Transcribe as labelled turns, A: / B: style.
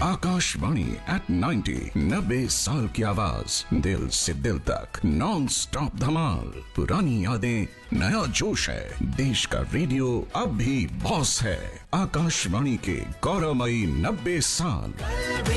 A: Akashvani eight 90, 90 साल की आवाज, दिल से दिल तक नॉन स्टॉप धमाल। पुरानी यादें, नया जोश है। देश का रेडियो अब भी बॉस है। आकाशवाणी के गौरवमयी 90 साल।